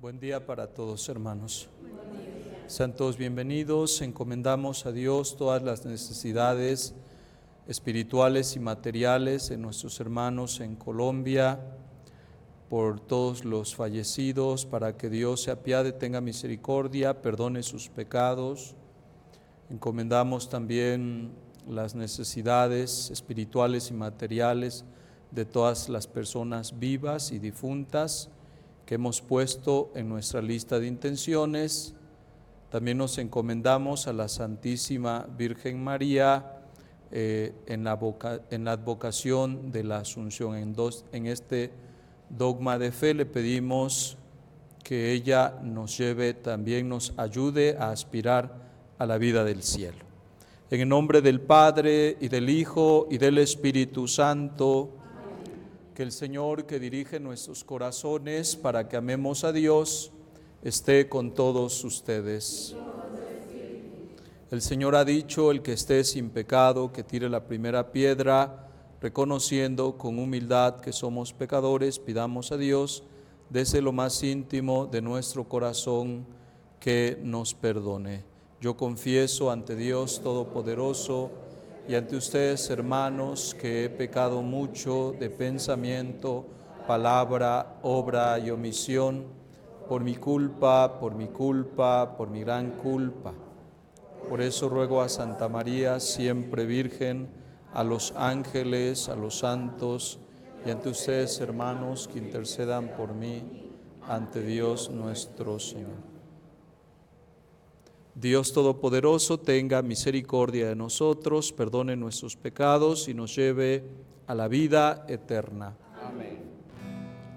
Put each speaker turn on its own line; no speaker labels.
Buen día para todos, hermanos. Sean todos bienvenidos. Encomendamos a Dios todas las necesidades espirituales y materiales de nuestros hermanos en Colombia, por todos los fallecidos, para que Dios se apiade, tenga misericordia, perdone sus pecados. Encomendamos también las necesidades espirituales y materiales de todas las personas vivas y difuntas que hemos puesto en nuestra lista de intenciones. También nos encomendamos a la Santísima Virgen María en la advocación de la Asunción. En este dogma de fe le pedimos que ella nos lleve, también nos ayude a aspirar a la vida del cielo. En el nombre del Padre, y del Hijo, y del Espíritu Santo. Que el Señor, que dirige nuestros corazones para que amemos a Dios, esté con todos ustedes. El Señor ha dicho: el que esté sin pecado, que tire la primera piedra. Reconociendo con humildad que somos pecadores, pidamos a Dios desde lo más íntimo de nuestro corazón que nos perdone. Yo confieso ante Dios Todopoderoso y ante ustedes, hermanos, que he pecado mucho de pensamiento, palabra, obra y omisión, por mi culpa, por mi gran culpa. Por eso ruego a Santa María, siempre Virgen, a los ángeles, a los santos, y ante ustedes, hermanos, que intercedan por mí ante Dios nuestro Señor. Dios Todopoderoso tenga misericordia de nosotros, perdone nuestros pecados y nos lleve a la vida eterna.
Amén.